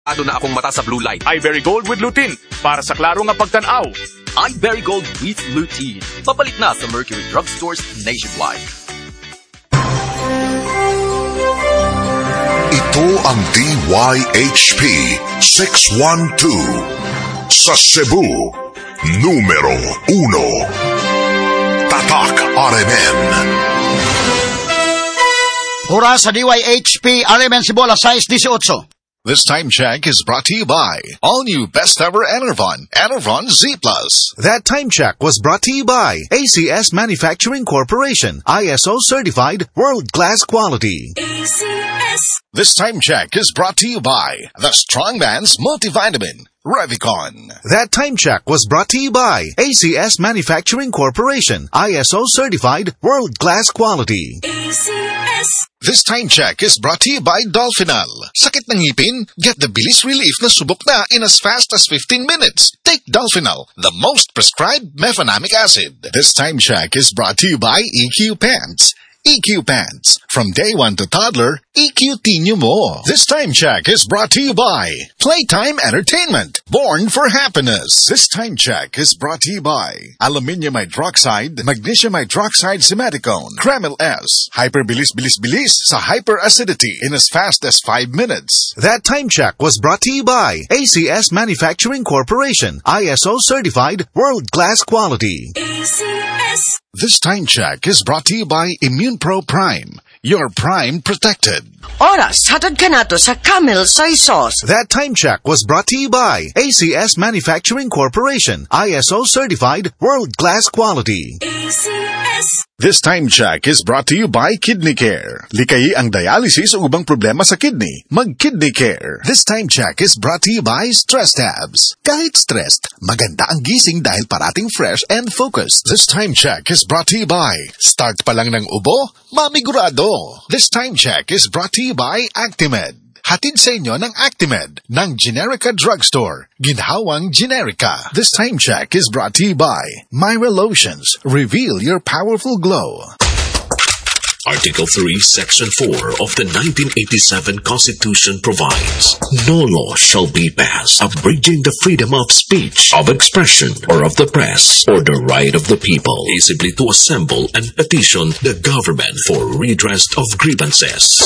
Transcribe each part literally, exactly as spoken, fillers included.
Ado na akong mata sa blue light. iBerry Gold with lutein para sa klaro nga pagtanaw. iBerry Gold with lutein. Papalit na sa Mercury Drugstores nationwide. Ito ang D Y H P six one two sa Cebu, numero uno. Tatak R M N. Oras sa D Y H P R M N Cebu, alas sais dieciocho. This time check is brought to you by all new best ever Enervon, Enervon Z Plus. That time check was brought to you by A C S Manufacturing Corporation, I S O certified, world-class quality. A C S. This time check is brought to you by the Strongman's Multivitamin, Revicon. That time check was brought to you by A C S Manufacturing Corporation, I S O certified, world-class quality. A C S. This time check is brought to you by Dolphinal. Sakit ng ngipin? Get the bilis relief na subok na in as fast as fifteen minutes. Take Dolphinal, the most prescribed mefenamic acid. This time check is brought to you by E Q Pants. E Q Pants. From day one to toddler, E Q Tinyo mo. This time check is brought to you by Playtime Entertainment. Born for happiness. This time check is brought to you by Aluminium Hydroxide, Magnesium Hydroxide Simaticone, Kremil S. Hyperbilis bilis bilis sa hyperacidity in as fast as five minutes. That time check was brought to you by A C S Manufacturing Corporation, I S O certified, world-class quality. A C S. This time check is brought to you by Immune Pro Prime. Your Prime protected. Oras, hatod ka na to sa Camel Soy Sauce. That time check was brought to you by A C S Manufacturing Corporation, I S O certified, world-class quality. A C S. This time check is brought to you by Kidney Care. Likayi ang dialysis o ubang problema sa kidney. Mag-Kidney Care. This time check is brought to you by Stress Tabs. Kahit stressed, maganda ang gising dahil parating fresh and focused. This time check is brought to you by Start pa lang ng ubo, mamigurado. This time check is brought to you by Actimed. Hatid sa inyo ng Actimed ng Generica Drugstore. Ginhawang Generica. This time check is brought to you by Myra Lotions. Reveal your powerful glow. Article three, Section four of the nineteen eighty-seven Constitution provides, no law shall be passed abridging the freedom of speech, of expression, or of the press, or the right of the people peaceably to assemble and petition the government for redress of grievances.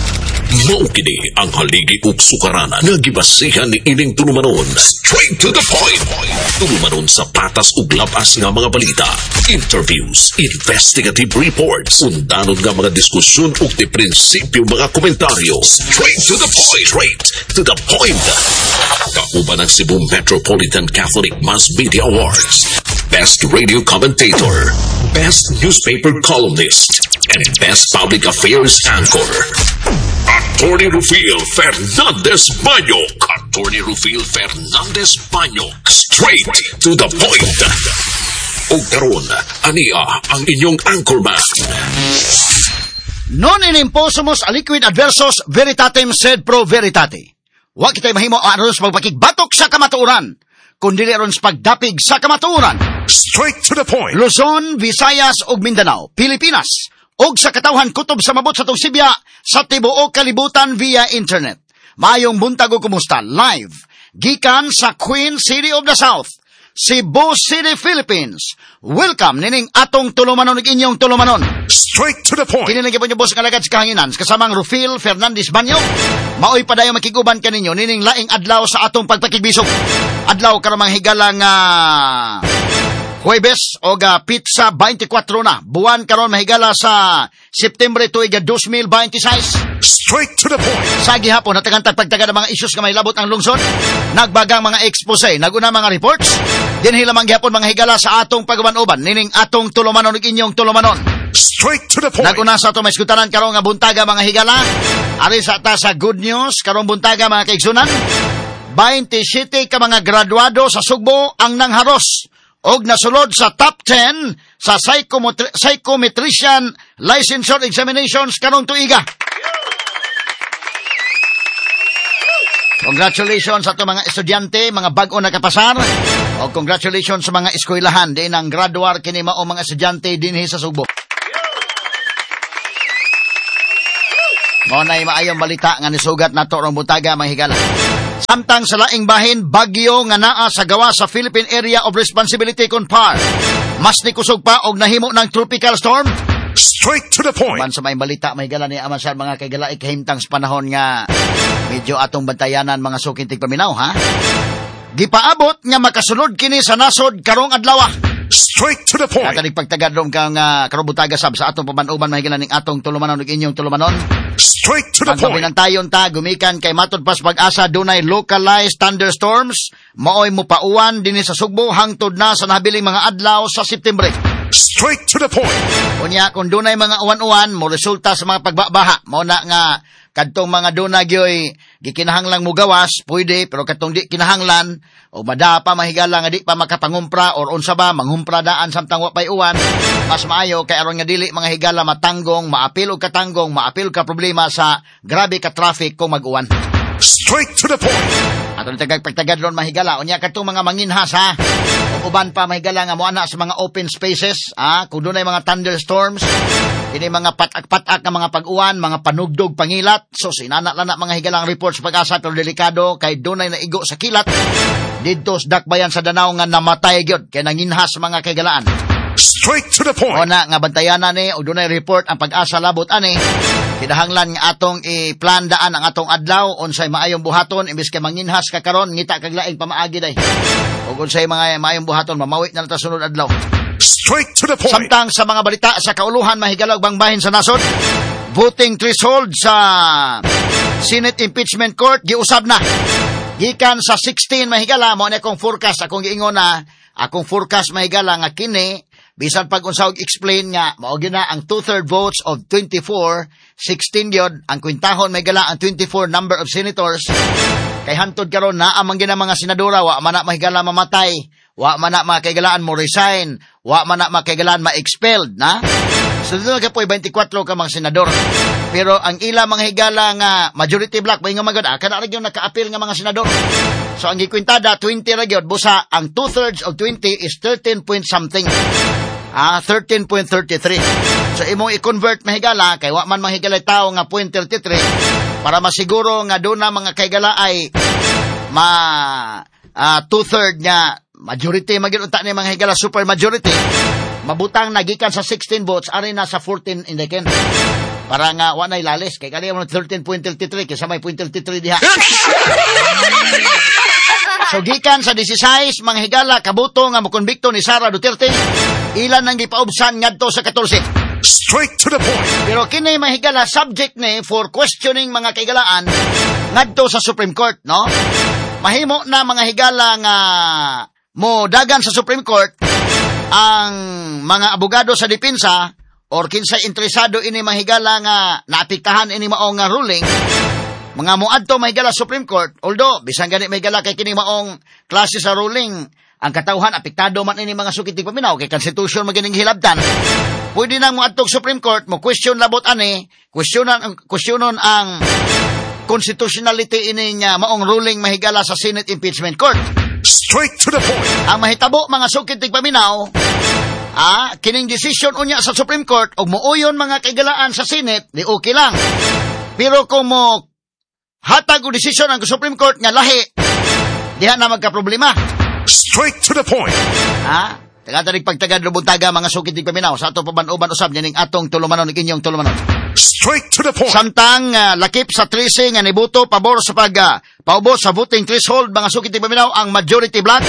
Maukini ang haligi ug sukaranan nga gibasihan ni ining tulumanon. Straight to the point. Tulumanon sa patas ug labas nga mga balita, interviews, investigative reports, undanon nga mga diskusyon ug di prinsipyo mga komentaryo. Straight to the point. Straight to the point. Kauban ang Cebu Metropolitan Catholic Mass Media Awards. Best Radio Commentator, Best Newspaper Columnist, and Best Public Affairs Anchor. Attorney Rufil Fernandez Banyok. Attorney Rufil Fernandez Banyok. Straight to the point. O karon, ania ang inyong anchorman. Non inimposumus aliquid adversus veritatem sed pro veritate. Wa kitay mahimo aron sa pagpakigbatok sa kamatuoran, kundi aron sa pagdapig sa kamatuoran. Straight to the point. Luzon, Visayas ug Mindanao, Pilipinas, og sa katawhan kutob sa mabot sa Tugsibya sa tibuok kalibutan via internet. Mayong buntag o kumusta live gikan sa Queen City of the South, Cebu City, Philippines. Welcome nining atong tulumanon ug inyong tulumanon. Straight to the point. Kini lagi po niyo boss kalagad sa kahanginan kasamang Rufil Fernandez Banyok. Maoy padayon makiguban kaninyo nining laing adlaw sa atong pagpakigbisog. Adlaw karon higala nga Huwebes o ga pizza twenty-four na. Buwan karon mahigala sa September tuig twenty twenty-six. Straight to the point. Sa gihapon natagantag pagtaga ng mga issues nga may labot ang lungsod. Nagbagang mga expose, naguna mga reports. Dinhi lamang gihapon mga higala sa atong pagaban-uban nining atong tulumanon ug inyong tulumanon. Straight to the point. Naguna sa ato maisgutanan karon nga buntaga mga higala. Ari sa ta sa good news karon buntaga mga kaigsunan. twenty-seven ka mga graduado sa Sugbo ang nangharos og nasulod sa top ten sa psychometri- psychometrician licensure examinations karong tuiga. Congratulations sa ato mga estudyante, mga bag-o nakapasar. O congratulations sa mga eskwelahan din ang graduar kini mao mga estudyante dinhi sa Sugbo. Mao nay maayong balita nga nisugat nato rong butaga mga higala. Samtang sa laing bahin, bagyo nga naa sa gawa sa Philippine Area of Responsibility kon P A R. Mas ni kusog pa og nahimo ng tropical storm. Straight to the point. Man sa may balita, may gala ni Aman sa mga kaigala ikahimtang sa panahon nga medyo atong bantayanan mga sukintig paminaw, ha? Gipaabot nga makasunod kini sa nasod karong adlaw. Straight to the point. Katanig pagtagad ron kang uh, karubutaga sab sa atong pamanuban mahigala ning atong tulumanon ug inyong tulumanon. Straight to the Ang point. pinantayon ta gumikan kay matud pas pag-asa dunay localized thunderstorms maoy mopauwan dinhi sa Sugbo hangtod na sa nabiling mga adlaw sa September. Straight to the point. Unya kung dunay mga uwan-uwan mo resulta sa mga pagbabaha mao na nga kadtong mga duna gyoy gikinahanglang mo gawas pwede pero kadtong di kinahanglan o madapa mahigala nga di pa makapangumpra or unsa ba mangumpra daan samtang wa pay uwan mas maayo kay aron nga dili mga higala matanggong maapil og katanggong maapil ka problema sa grabe ka traffic kung mag-uwan. Straight to the point. Aton tagag pagtagad ron mahigala unya kadtong mga manginhas ha o uban pa mahigala nga mo ana sa mga open spaces ha kung dunay mga thunderstorms kini mga patak-patak nga mga pag-uwan mga panugdog pangilat so sinana-lana mga higalang reports pag-asa pero delikado kay dunay na igo sa kilat didto sa dakbayan sa Danao nga namatay gyud kay nanginhas mga kaigalaan. Straight to the point. O na nga bantayanan ni o dunay report ang pag-asa labot ani kinahanglan nga atong i-plan daan ang atong adlaw unsay maayong buhaton imbes kay manginhas ka karon ngita kag laing pamaagi day ug unsay mga maayong buhaton mamawi na ta sunod adlaw. Straight to the point. Samtang sa mga balita sa kauluhan mahigalag bangbahin sa nasod voting threshold sa Senate Impeachment Court giusab na gikan sa sixteen mahigala mo na akong forecast akong giingon na akong forecast mahigala nga kini bisan pag unsa og explain nga mao gyud na ang two-third votes of twenty-four sixteen gyud ang kwintahon mahigala ang twenty-four number of senators kay hantod karon naa man gyud mga senadora wa man na mahigala mamatay wa man na makaigalaan mo resign wa man na makaigalaan ma-expelled na so dito ka po'y twenty-four ka mga senador pero ang ila mga higala nga majority black may nga magad ah, kada ra gyud naka-appeal nga mga senador so ang gikwintada twenty ra gyud busa ang two-thirds of twenty is thirteen point something ah thirteen point three three so imong i-convert mahigala kay wa man mahigala tao nga point three three para masiguro nga do na mga kaigala ay ma uh, two-third nga majority magiunta ni mga higala super majority mabutang nagikan sa sixteen votes ari na sa fourteen in the can para nga wa nay lalis kay kani mo thirteen point three three kay sa may point three three diha. So gikan sa sixteen mga higala kabuto nga mokonbikto ni Sara Duterte ilan nang gipaubsan ngadto sa fourteen. Straight to the point. Pero kini mga higala subject ni for questioning mga kaigalaan ngadto sa Supreme Court, no? Mahimo na mga higala nga mo dagan sa Supreme Court ang mga abogado sa depensa or kinsa interesado ini mga higala nga naapektahan ini maong nga ruling mga muadto mahigala Supreme Court although bisan gani mahigala kay kini maong klase sa ruling ang katawhan apektado man ini mga sukitig paminaw kay constitution magining hilabtan pwede nang muadto Supreme Court mo question labot ani questionan questionon ang constitutionality ini nya maong ruling mahigala sa Senate Impeachment Court. Straight to the point. Ang mahitabo mga sukitig paminaw ah kining decision unya sa Supreme Court og muuyon mga kaigalaan sa Senate di okay lang pero kung mo hatag o desisyon ang Supreme Court nga lahi diha na magka-problema. Straight to the point. Ha? Taga-tanig pagtagad lubuntaga mga sukitig paminaw sa ato paban-uban usab ning atong tulumanon ug inyong tulumanon. Straight to the point. Samtang uh, lakip sa tracing nga nibuto pabor sa pag uh, paubos sa voting threshold mga sukitig paminaw ang majority black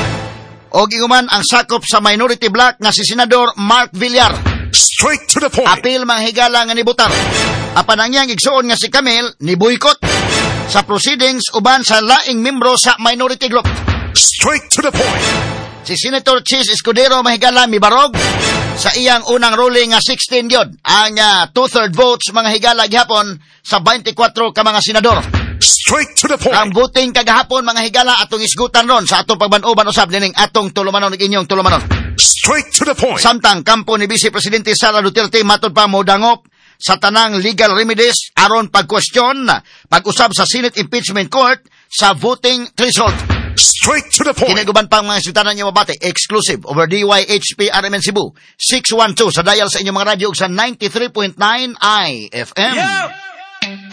o giguman ang sakop sa minority black nga si Senador Mark Villar. Straight to the point. Apil mga higala nga nibutar. Apan ang iyang igsuon nga si Camille ni boycott sa proceedings uban sa laing membro sa minority group. Straight to the point. Si Senator Chis Escudero mahigala mibarog sa iyang unang ruling nga sixteen gyud ang uh, two-third votes mga higala gihapon sa twenty-four ka mga senador. Straight to the point. Ang voting kagahapon mga higala atong isgutan ron sa atong pagban-uban usab nining atong tulumanon ug inyong tulumanon. Straight to the point. Samtang kampo ni Vice Presidente Sara Duterte matud pa mo dangop sa tanang legal remedies aron pag-question pag-usab sa Senate Impeachment Court sa voting threshold. Straight to the point. Kiniguban pang mga sutanan niyo mabati exclusive over D Y H P R M N Cebu six one two sa dial sa inyong mga radyo sa ninety-three point nine I F M. Yeah!